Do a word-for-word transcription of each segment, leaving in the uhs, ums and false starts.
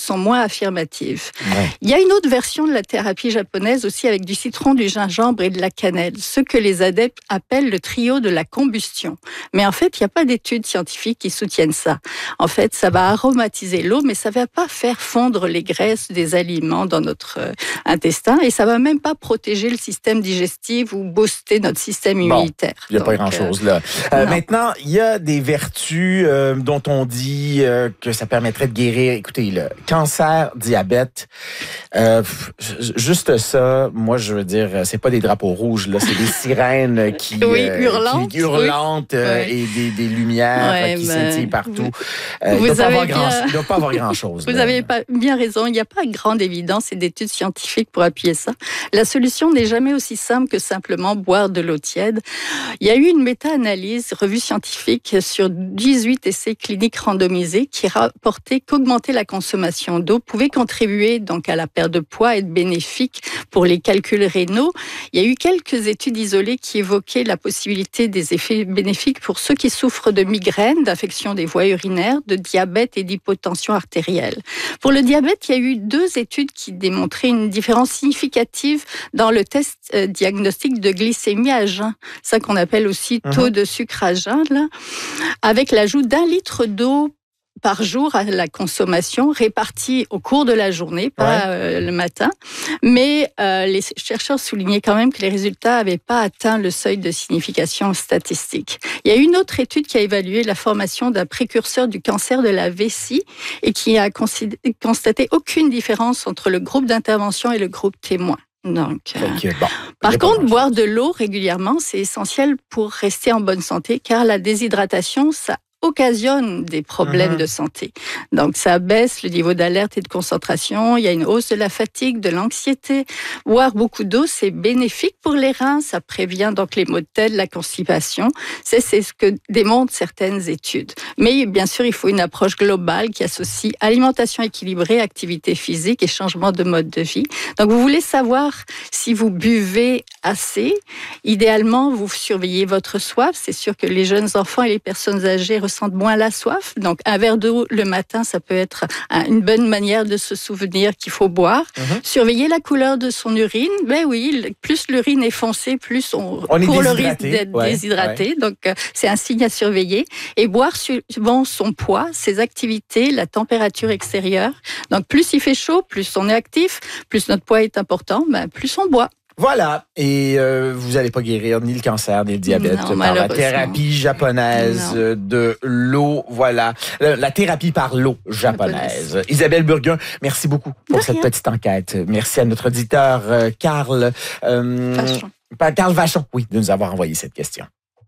sont moins affirmatives. Ouais. Il y a une autre version de la thérapie japonaise aussi avec du citron, du gingembre et de la cannelle, ce que les adeptes appellent le trio de la combustion. Mais en fait, il n'y a pas d'études scientifiques qui soutiennent ça. En fait, ça va aromatiser l'eau, mais ça ne va pas faire fondre les graisses des aliments dans notre euh, intestin et ça ne va même pas protéger le système digestif ou booster notre système immunitaire. Bon, il n'y a pas grand-chose là. Euh, maintenant, il y a des vertus euh, dont on dit euh, que ça permettrait de guérir. Écoutez, le cancer, diabète, euh, juste ça, moi je veux dire, c'est pas des drapeaux rouges, là, c'est des sirènes qui, oui, euh, hurlantes, qui hurlantes oui. euh, oui. et des, des lumières ouais, qui ben, scintillent partout. Vous, euh, vous il ne doit, avez bien... bien... doit pas avoir grand-chose. Vous là. avez pas bien raison, il n'y a pas grande évidence et d'études scientifiques pour appuyer ça. La solution n'est jamais aussi simple que simplement boire de l'eau tiède. Il y a eu une méta-analyse, revue scientifique, sur dix-huit essais cliniques randomisés qui rapportaient qu'augmenter la consommation d'eau pouvait contribuer donc à la perte de poids et être bénéfique pour les calculs rénaux. Il y a eu quelques études isolées qui évoquaient la possibilité des effets bénéfiques pour ceux qui souffrent de migraines, d'infections des voies urinaires, de diabète et d'hypotension artérielle. Pour le diabète, il y a eu deux études qui démontraient une différence significative dans le test euh, diagnostic de glycémie à jeun, ça qu'on appelle aussi taux uh-huh. de sucre à jeun, là, avec l'ajout d'un litre d'eau par jour à la consommation, répartie au cours de la journée, pas ouais. euh, le matin. Mais euh, les chercheurs soulignaient quand même que les résultats n'avaient pas atteint le seuil de signification statistique. Il y a une autre étude qui a évalué la formation d'un précurseur du cancer de la vessie et qui a constaté aucune différence entre le groupe d'intervention et le groupe témoin. Donc, euh, okay, bon, par contre, boire de l'eau régulièrement, c'est essentiel pour rester en bonne santé, car la déshydratation, ça occasionne des problèmes mmh. de santé. Donc, ça baisse le niveau d'alerte et de concentration. Il y a une hausse de la fatigue, de l'anxiété. Boire beaucoup d'eau, c'est bénéfique pour les reins. Ça prévient donc les maux de tête, la constipation. C'est, c'est ce que démontrent certaines études. Mais bien sûr, il faut une approche globale qui associe alimentation équilibrée, activité physique et changement de mode de vie. Donc, vous voulez savoir si vous buvez assez. Idéalement, vous surveillez votre soif. C'est sûr que les jeunes enfants et les personnes âgées ressentent moins la soif. Donc, un verre d'eau le matin, ça peut être une bonne manière de se souvenir qu'il faut boire. Mm-hmm. Surveiller la couleur de son urine. Ben oui, plus l'urine est foncée, plus on, on court le risque d'être ouais, déshydraté. Ouais. Donc, c'est un signe à surveiller. Et boire suivant son poids, ses activités, la température extérieure. Donc, plus il fait chaud, plus on est actif, plus notre poids est important, ben, plus on boit. Voilà, et euh, vous n'allez pas guérir ni le cancer, ni le diabète non, par la thérapie japonaise non. de l'eau. Voilà, la thérapie par l'eau japonaise. japonaise. Isabelle Burguin, merci beaucoup pour de cette rien. petite enquête. Merci à notre auditeur euh, Carl euh, Vachon. Carl Vachon, oui, de nous avoir envoyé cette question.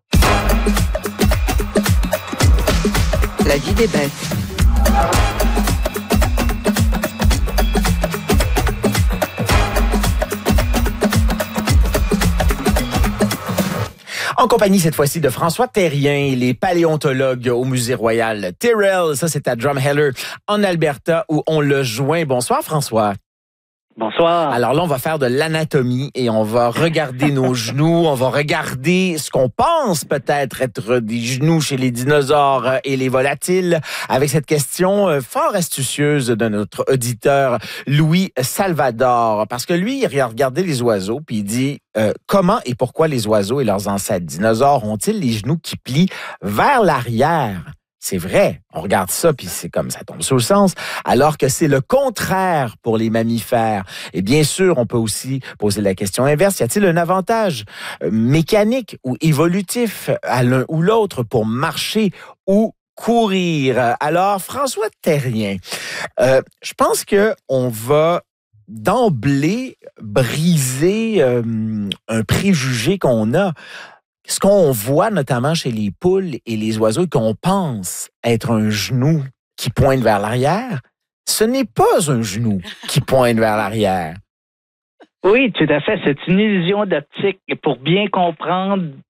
La vie des bêtes. En compagnie cette fois-ci de François Terrien, il est paléontologue au Musée Royal Tyrrell. Ça, c'est à Drumheller, en Alberta, où on le joint. Bonsoir, François. Bonsoir. Alors là, on va faire de l'anatomie et on va regarder nos genoux. On va regarder ce qu'on pense peut-être être des genoux chez les dinosaures et les volatiles avec cette question fort astucieuse de notre auditeur Louis Salvador. Parce que lui, il a regardé les oiseaux puis il dit euh, comment et pourquoi les oiseaux et leurs ancêtres dinosaures ont-ils les genoux qui plient vers l'arrière? C'est vrai, on regarde ça, puis c'est comme ça tombe sous le sens, alors que c'est le contraire pour les mammifères. Et bien sûr, on peut aussi poser la question inverse. Y a-t-il un avantage mécanique ou évolutif à l'un ou l'autre pour marcher ou courir? Alors, François Terrien, euh, je pense qu'on va d'emblée briser euh, un préjugé qu'on a. Ce qu'on voit notamment chez les poules et les oiseaux qu'on pense être un genou qui pointe vers l'arrière, ce n'est pas un genou qui pointe vers l'arrière. Oui, tout à fait. C'est une illusion d'optique. Et pour bien comprendre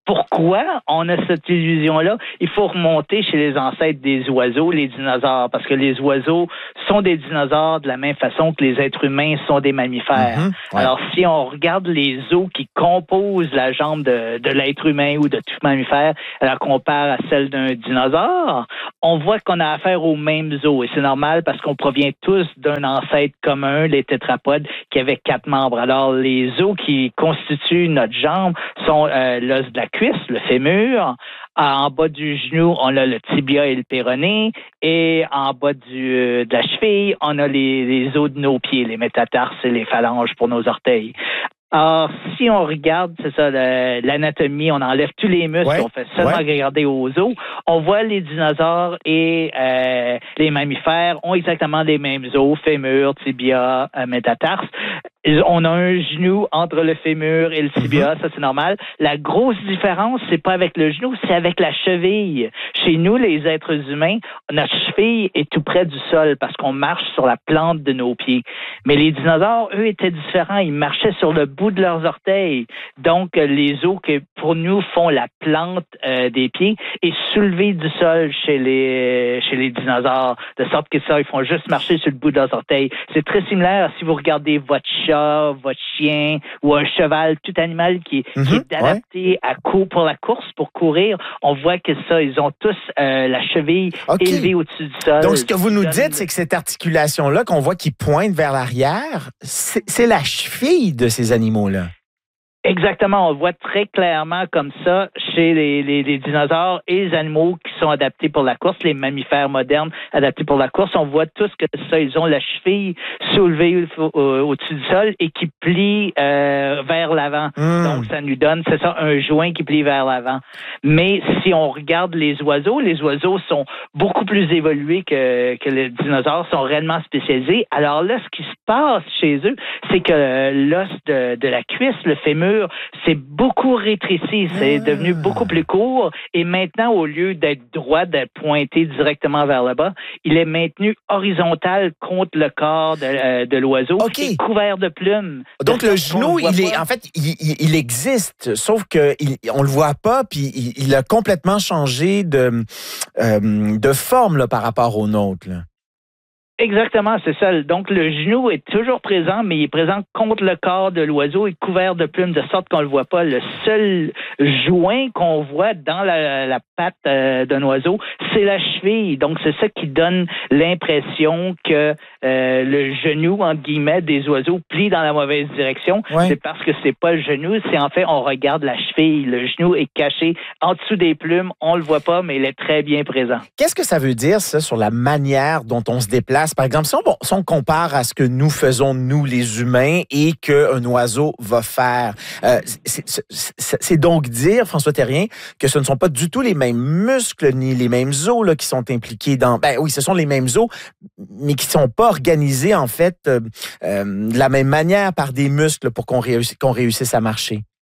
Pourquoi on a cette illusion-là? Il faut remonter chez les ancêtres des oiseaux, les dinosaures, parce que les oiseaux sont des dinosaures de la même façon que les êtres humains sont des mammifères. Mm-hmm, ouais. Alors, si on regarde les os qui composent la jambe de, de l'être humain ou de tout mammifère, et la compare à celle d'un dinosaure, on voit qu'on a affaire aux mêmes os. Et c'est normal parce qu'on provient tous d'un ancêtre commun, les tétrapodes, qui avaient quatre membres. Alors, les os qui constituent notre jambe sont euh, l'os de la cuisse, le fémur. En bas du genou, on a le tibia et le péroné. Et en bas du, euh, de la cheville, on a les, les os de nos pieds, les métatarses et les phalanges pour nos orteils. Alors, si on regarde, c'est ça, le, l'anatomie, on enlève tous les muscles, ouais, on fait seulement ouais. regarder aux os, on voit les dinosaures et euh, les mammifères ont exactement les mêmes os, fémur, tibia, euh, métatarse. On a un genou entre le fémur et le tibia, mm-hmm. ça c'est normal. La grosse différence, c'est pas avec le genou, c'est avec la cheville. Chez nous, les êtres humains, notre cheville est tout près du sol parce qu'on marche sur la plante de nos pieds. Mais les dinosaures, eux, étaient différents. Ils marchaient sur le bout de leurs orteils. Donc, les os que pour nous font la plante euh, des pieds est soulevée du sol chez les chez les dinosaures, de sorte que ça, ils font juste marcher sur le bout de leurs orteils. C'est très similaire si vous regardez votre chat, votre chien ou un cheval, tout animal qui, mm-hmm, qui est adapté ouais. à cou- pour la course, pour courir, on voit que ça, ils ont tous euh, la cheville okay. élevée au-dessus du sol. Donc, ce que vous nous dites, c'est que cette articulation-là qu'on voit qui pointe vers l'arrière, c'est, c'est la cheville de ces animaux-là. Exactement, on voit très clairement comme ça chez les, les, les dinosaures et les animaux qui sont adaptés pour la course, les mammifères modernes adaptés pour la course. On voit tous que ça, ils ont la cheville soulevée au, au, au-dessus du sol et qui plie euh, vers l'avant. Mmh. Donc, ça nous donne, c'est ça, un joint qui plie vers l'avant. Mais si on regarde les oiseaux, les oiseaux sont beaucoup plus évolués que, que les dinosaures, sont réellement spécialisés. Alors là, ce qui se passe chez eux, c'est que l'os de, de la cuisse, le fémur, c'est beaucoup rétréci, c'est ah. devenu beaucoup plus court et maintenant, au lieu d'être droit, d'être pointé directement vers le bas, il est maintenu horizontal contre le corps de, euh, de l'oiseau okay. et couvert de plumes. Donc, de le genou, il est, en fait, il, il, il existe, sauf qu'on ne le voit pas, puis il, il a complètement changé de, euh, de forme là, par rapport au nôtre. Là. Exactement, c'est ça. Donc, le genou est toujours présent, mais il est présent contre le corps de l'oiseau et couvert de plumes, de sorte qu'on ne le voit pas. Le seul joint qu'on voit dans la, la patte euh, d'un oiseau, c'est la cheville. Donc, c'est ça qui donne l'impression que euh, le genou, entre guillemets, des oiseaux plie dans la mauvaise direction. Ouais. C'est parce que c'est pas le genou, c'est en fait, on regarde la cheville. Le genou est caché en dessous des plumes. On le voit pas, mais il est très bien présent. Qu'est-ce que ça veut dire, ça, sur la manière dont on se déplace? Par exemple, si on, si on compare à ce que nous faisons, nous, les humains, et qu'un oiseau va faire, euh, c'est, c'est, c'est donc dire, François Terrien, que ce ne sont pas du tout les mêmes muscles ni les mêmes os là, qui sont impliqués dans... Ben oui, ce sont les mêmes os, mais qui ne sont pas organisés, en fait, euh, euh, de la même manière par des muscles pour qu'on réussisse, qu'on réussisse à marcher.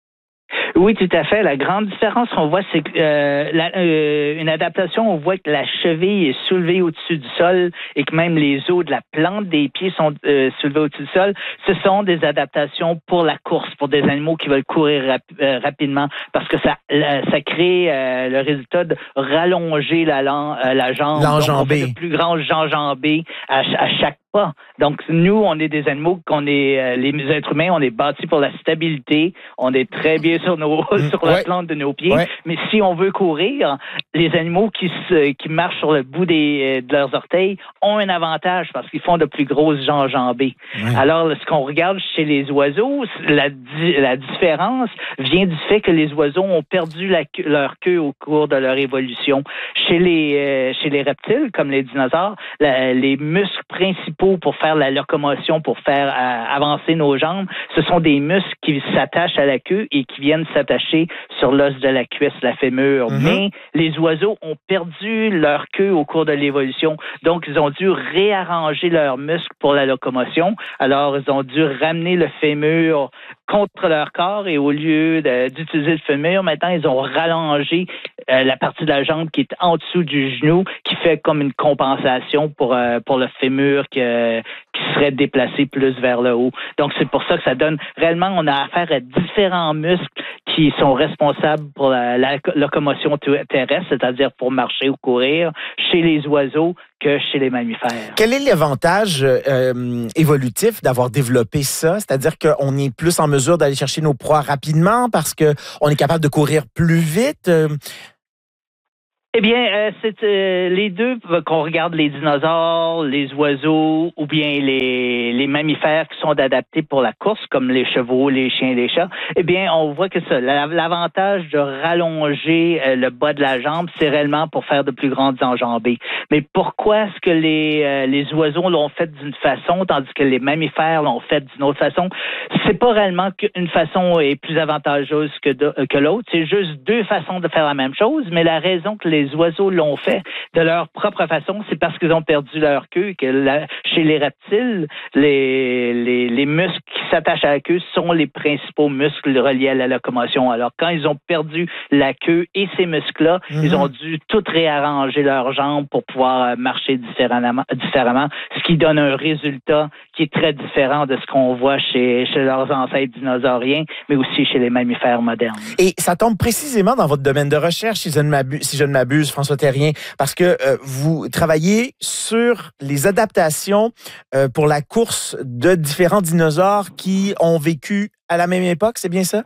Oui, tout à fait. La grande différence qu'on voit, c'est que euh, la, euh, une adaptation, on voit que la cheville est soulevée au-dessus du sol et que même les os de la plante des pieds sont euh, soulevés au-dessus du sol. Ce sont des adaptations pour la course, pour des animaux qui veulent courir rap- euh, rapidement, parce que ça, la, ça crée euh, le résultat de rallonger la, euh, la jambe. L'enjambée. Donc, on fait de plus grandes enjambées à, à chaque pas. Donc, nous, on est des animaux qu'on est, euh, les êtres humains, on est bâtis pour la stabilité. On est très bien sur nos, sur la ouais. plante de nos pieds. Ouais. Mais si on veut courir, les animaux qui se, qui marchent sur le bout des, de leurs orteils ont un avantage parce qu'ils font de plus grosses enjambées. Ouais. Alors, ce qu'on regarde chez les oiseaux, la, la différence vient du fait que les oiseaux ont perdu la, leur queue au cours de leur évolution. Chez les, euh, chez les reptiles, comme les dinosaures, la, les muscles principaux pour faire la locomotion, pour faire euh, avancer nos jambes, ce sont des muscles qui s'attachent à la queue et qui viennent s'attacher sur l'os de la cuisse, la fémur. Mm-hmm. Mais les oiseaux ont perdu leur queue au cours de l'évolution, donc ils ont dû réarranger leurs muscles pour la locomotion. Alors, ils ont dû ramener le fémur contre leur corps et au lieu de, d'utiliser le fémur, maintenant, ils ont rallongé euh, la partie de la jambe qui est en dessous du genou, qui fait comme une compensation pour, euh, pour le fémur qui, euh, qui serait déplacé plus vers le haut. Donc, c'est pour ça que ça donne... Réellement, on a affaire à différents muscles qui sont responsables pour la, la locomotion terrestre, c'est-à-dire pour marcher ou courir, chez les oiseaux que chez les mammifères. Quel est l'avantage euh, évolutif d'avoir développé ça? C'est-à-dire qu'on est plus en mesure d'aller chercher nos proies rapidement parce qu'on est capable de courir plus vite? Euh... Eh bien, euh, c'est euh, les deux, qu'on regarde les dinosaures, les oiseaux ou bien les, les mammifères qui sont adaptés pour la course, comme les chevaux, les chiens, les chats, eh bien, on voit que ça, l'avantage de rallonger euh, le bas de la jambe, c'est réellement pour faire de plus grandes enjambées. Mais pourquoi est-ce que les, euh, les oiseaux l'ont fait d'une façon, tandis que les mammifères l'ont fait d'une autre façon? C'est pas réellement qu'une façon est plus avantageuse que, de, que l'autre, c'est juste deux façons de faire la même chose, mais la raison que les Les oiseaux l'ont fait de leur propre façon, c'est parce qu'ils ont perdu leur queue, que la, chez les reptiles, les, les, les muscles qui s'attachent à la queue sont les principaux muscles reliés à la locomotion. Alors, quand ils ont perdu la queue et ces muscles-là, mm-hmm. ils ont dû tout réarranger leurs jambes pour pouvoir marcher différemment, différemment, ce qui donne un résultat qui est très différent de ce qu'on voit chez, chez leurs ancêtres dinosauriens, mais aussi chez les mammifères modernes. Et ça tombe précisément dans votre domaine de recherche, si je ne m'abuse, si je ne m'abuse François Terrien, parce que euh, vous travaillez sur les adaptations euh, pour la course de différents dinosaures qui ont vécu à la même époque, c'est bien ça?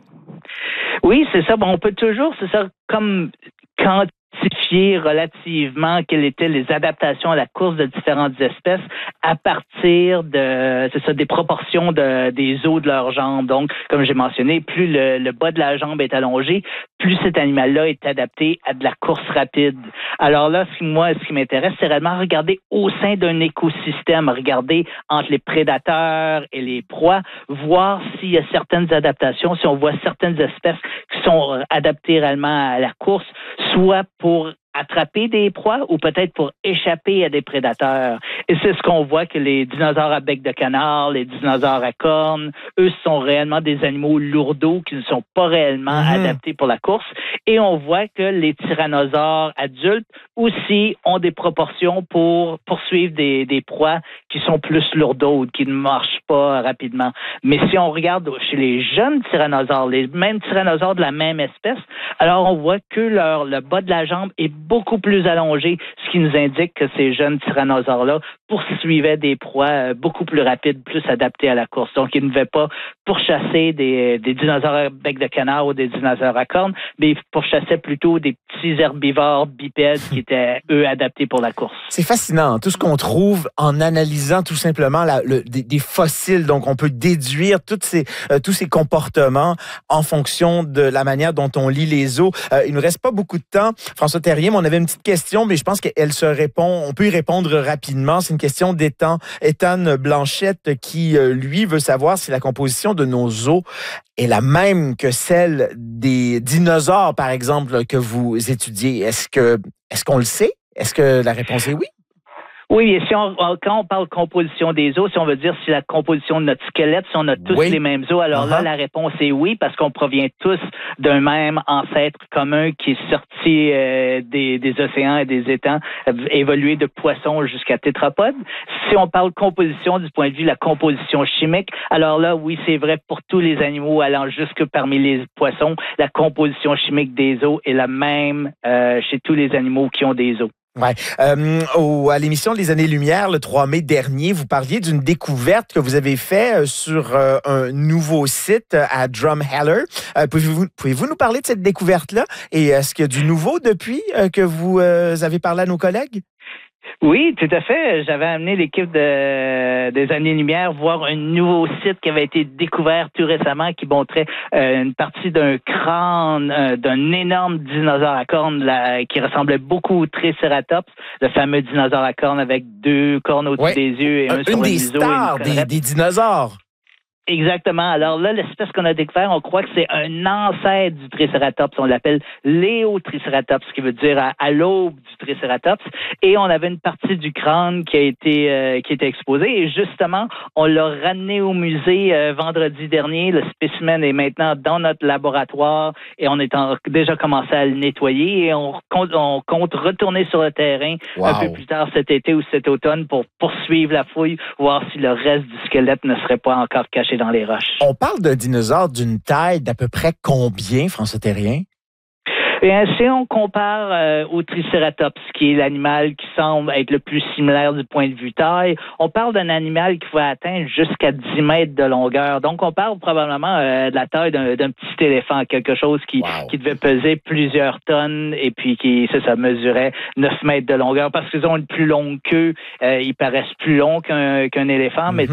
Oui, c'est ça. Bon, on peut toujours, c'est ça, comme quand quantifier relativement quelles étaient les adaptations à la course de différentes espèces à partir de, c'est ça, des proportions de, des os de leurs jambes. Donc, comme j'ai mentionné, plus le, le bas de la jambe est allongé, plus cet animal-là est adapté à de la course rapide. Alors là, ce qui, moi, ce qui m'intéresse, c'est réellement regarder au sein d'un écosystème, regarder entre les prédateurs et les proies, voir s'il y a certaines adaptations, si on voit certaines espèces qui sont adaptées réellement à la course, soit pour attraper des proies ou peut-être pour échapper à des prédateurs. Et c'est ce qu'on voit que les dinosaures à bec de canard, les dinosaures à cornes, eux sont réellement des animaux lourdeaux qui ne sont pas réellement mmh. adaptés pour la course. Et on voit que les tyrannosaures adultes aussi ont des proportions pour poursuivre des, des proies qui sont plus lourdaudes, qui ne marchent pas rapidement. Mais si on regarde chez les jeunes tyrannosaures, les mêmes tyrannosaures de la même espèce, alors on voit que leur, le bas de la jambe est beaucoup plus allongé, ce qui nous indique que ces jeunes tyrannosaures-là poursuivaient des proies beaucoup plus rapides, plus adaptées à la course. Donc, ils ne devaient pas pourchasser des, des dinosaures à bec de canard ou des dinosaures à cornes, mais ils pourchassaient plutôt des petits herbivores bipèdes qui étaient, eux, adaptés pour la course. C'est fascinant, tout ce qu'on trouve en analysant tout simplement la, le, des, des fossiles. Donc, on peut déduire toutes ces, euh, tous ces comportements en fonction de la manière dont on lit les os. Euh, il ne nous reste pas beaucoup de temps. François Terrien, on avait une petite question, mais je pense qu'elle se répond, on peut y répondre rapidement. C'est une question d'Étan, Étan Blanchette qui, lui, veut savoir si la composition de nos os est la même que celle des dinosaures, par exemple, que vous étudiez. Est-ce que, est-ce qu'on le sait? Est-ce que la réponse est oui? Oui, et si on, quand on parle composition des os, si on veut dire si la composition de notre squelette, si on a tous oui. les mêmes os, alors uh-huh. là, la réponse est oui, parce qu'on provient tous d'un même ancêtre commun qui est sorti euh, des, des océans et des étangs, euh, évolué de poissons jusqu'à tétrapodes. Si on parle composition du point de vue de la composition chimique, alors là, oui, c'est vrai pour tous les animaux allant jusque parmi les poissons, la composition chimique des os est la même euh, chez tous les animaux qui ont des os. Ouais. Euh, au, à l'émission Les Années-Lumière, le trois mai dernier, vous parliez d'une découverte que vous avez faite sur euh, un nouveau site à Drumheller. Euh, pouvez-vous, pouvez-vous nous parler de cette découverte-là? Et est-ce qu'il y a du nouveau depuis euh, que vous euh, avez parlé à nos collègues? Oui, tout à fait. J'avais amené l'équipe de, des Années-Lumière voir un nouveau site qui avait été découvert tout récemment qui montrait euh, une partie d'un crâne, euh, d'un énorme dinosaure à cornes là, qui ressemblait beaucoup au Triceratops, le fameux dinosaure à cornes avec deux cornes au-dessus ouais. des yeux et un, un sur le museau. Une des stars des, des dinosaures. Exactement. Alors là, l'espèce qu'on a découvert, on croit que c'est un ancêtre du Triceratops. On l'appelle Léotriceratops, ce qui veut dire à, à l'aube du Triceratops. Et on avait une partie du crâne qui a été euh, qui était exposée. Et justement, on l'a ramené au musée euh, vendredi dernier. Le spécimen est maintenant dans notre laboratoire et on est en, déjà commencé à le nettoyer. Et on compte, on compte retourner sur le terrain wow. un peu plus tard cet été ou cet automne pour poursuivre la fouille, voir si le reste du squelette ne serait pas encore caché dans les roches. On parle d'un dinosaure d'une taille d'à peu près combien, François Thérien? Bien, si on compare euh, au Triceratops, qui est l'animal qui semble être le plus similaire du point de vue taille, on parle d'un animal qui va atteindre jusqu'à dix mètres de longueur. Donc, on parle probablement euh, de la taille d'un, d'un petit éléphant, quelque chose qui, wow. qui devait peser plusieurs tonnes et puis qui, ça, ça mesurait neuf mètres de longueur. Parce qu'ils ont une plus longue queue, euh, ils paraissent plus longs qu'un, qu'un éléphant, mm-hmm. mais